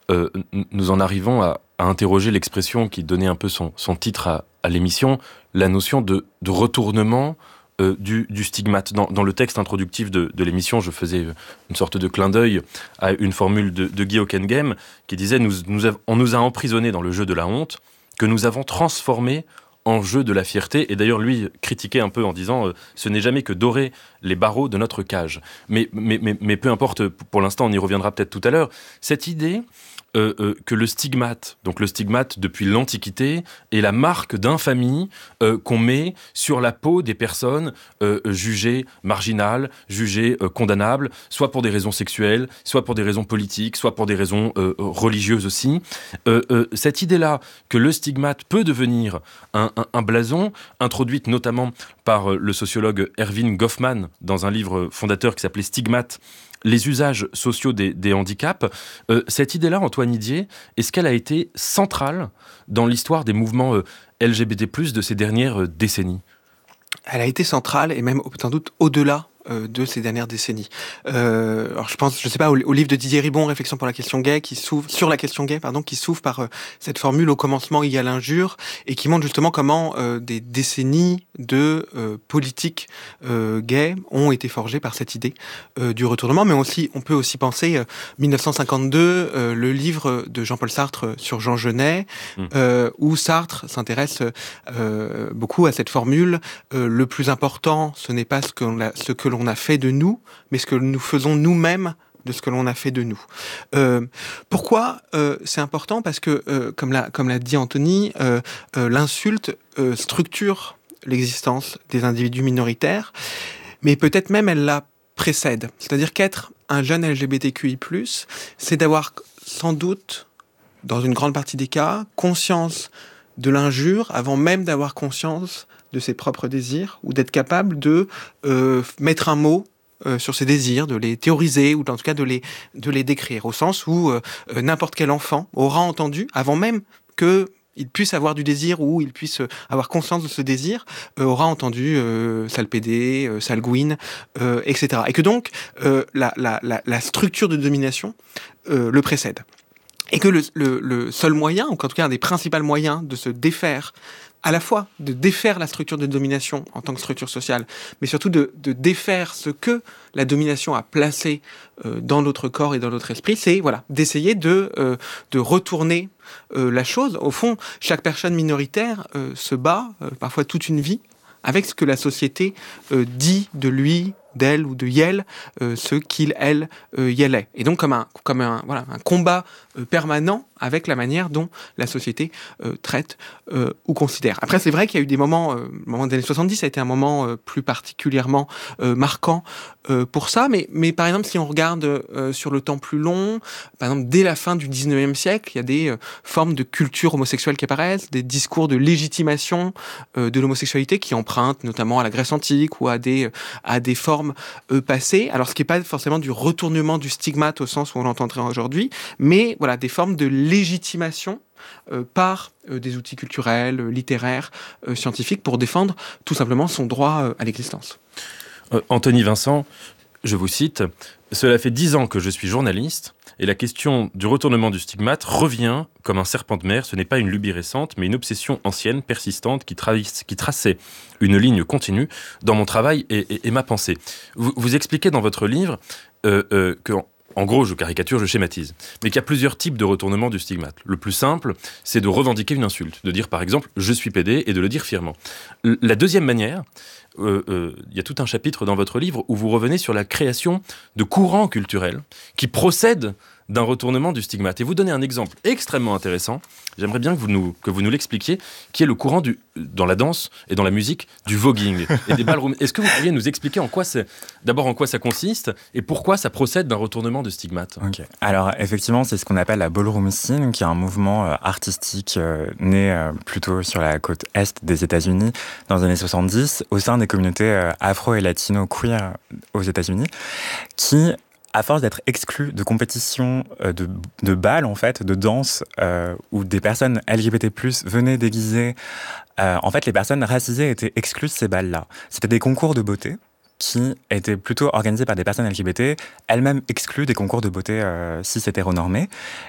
nous en arrivons à interroger l'expression qui donnait un peu son titre à l'émission, la notion de retournement du stigmate. Dans le texte introductif de l'émission, je faisais une sorte de clin d'œil à une formule de Guy Hockenheim qui disait on nous a emprisonnés dans le jeu de la honte que nous avons transformé en jeu de la fierté. Et d'ailleurs, lui critiquait un peu en disant ce n'est jamais que dorer les barreaux de notre cage. Mais peu importe, pour l'instant, on y reviendra peut-être tout à l'heure. Cette idée que le stigmate depuis l'Antiquité, est la marque d'infamie qu'on met sur la peau des personnes jugées marginales, jugées condamnables, soit pour des raisons sexuelles, soit pour des raisons politiques, soit pour des raisons religieuses aussi. Cette idée-là que le stigmate peut devenir un blason, introduite notamment par le sociologue Erving Goffman dans un livre fondateur qui s'appelait Stigmate, les usages sociaux des handicaps. Cette idée-là, Antoine Didier, est-ce qu'elle a été centrale dans l'histoire des mouvements LGBT+, de ces dernières décennies ? Elle a été centrale, et même sans doute au-delà de ces dernières décennies. Alors je sais pas, au livre de Didier Ribon, Réflexion pour la question gay, qui s'ouvre par cette formule au commencement égale injure, et qui montre justement comment des décennies de politique gay ont été forgées par cette idée du retournement. Mais on peut aussi penser 1952, le livre de Jean-Paul Sartre sur Jean Genet, où Sartre s'intéresse beaucoup à cette formule. Le plus important, ce n'est pas ce que l'on a fait de nous, mais ce que nous faisons nous-mêmes de ce que l'on a fait de nous. Pourquoi c'est important ? Parce que, comme l'a dit Anthony, l'insulte structure l'existence des individus minoritaires, mais peut-être même elle la précède. C'est-à-dire qu'être un jeune LGBTQI+, c'est d'avoir sans doute, dans une grande partie des cas, conscience de l'injure avant même d'avoir conscience de ses propres désirs, ou d'être capable de mettre un mot sur ses désirs, de les théoriser, ou en tout cas de les décrire, au sens où n'importe quel enfant aura entendu, avant même qu'il puisse avoir du désir, ou il puisse avoir conscience de ce désir, aura entendu sale pédé, sale gouine, etc. Et que donc, la structure de domination le précède. Et que le seul moyen, ou en tout cas un des principaux moyens de se défaire, à la fois de défaire la structure de domination en tant que structure sociale, mais surtout de défaire ce que la domination a placé dans notre corps et dans notre esprit, c'est d'essayer de retourner la chose. Au fond, chaque personne minoritaire se bat, parfois toute une vie, avec ce que la société dit de lui, d'elle ou de yel, ce qu'il, elle, yel est. Et donc comme un combat permanent avec la manière dont la société traite ou considère. Après, c'est vrai qu'il y a eu des moments, le moment des années 70 a été un moment plus particulièrement marquant pour ça, mais par exemple, si on regarde sur le temps plus long, par exemple, dès la fin du 19e siècle, il y a des formes de culture homosexuelle qui apparaissent, des discours de légitimation de l'homosexualité qui empruntent notamment à la Grèce antique ou à des formes passées. Alors, ce qui n'est pas forcément du retournement du stigmate au sens où on l'entendrait aujourd'hui, mais des formes de légitimation par des outils culturels, littéraires, scientifiques, pour défendre tout simplement son droit à l'existence. Anthony Vincent, je vous cite, « Cela fait 10 ans que je suis journaliste et la question du retournement du stigmate revient comme un serpent de mer. Ce n'est pas une lubie récente, mais une obsession ancienne, persistante, qui traçait une ligne continue dans mon travail et ma pensée. » Vous expliquez dans votre livre que... En gros, je caricature, je schématise. Mais qu'il y a plusieurs types de retournement du stigmate. Le plus simple, c'est de revendiquer une insulte. De dire, par exemple, « je suis pédé » et de le dire fièrement. La deuxième manière, il y a tout un chapitre dans votre livre où vous revenez sur la création de courants culturels qui procèdent d'un retournement du stigmate. Et vous donnez un exemple extrêmement intéressant, j'aimerais bien que vous nous l'expliquiez, qui est le courant dans la danse et dans la musique du voguing et des ballrooms. Est-ce que vous pourriez nous expliquer en quoi ça consiste et pourquoi ça procède d'un retournement de stigmate ? Ok. Alors effectivement, c'est ce qu'on appelle la ballroom scene, qui est un mouvement artistique né plutôt sur la côte est des États-Unis dans les années 70, au sein des communautés afro et latino queer aux États-Unis, qui, à force d'être exclus de compétitions de balles, en fait, de danse, où des personnes LGBT+, venaient déguisées, en fait, les personnes racisées étaient exclues de ces balles-là. C'était des concours de beauté qui étaient plutôt organisés par des personnes LGBT, elles-mêmes exclues des concours de beauté cis-hétéronormés.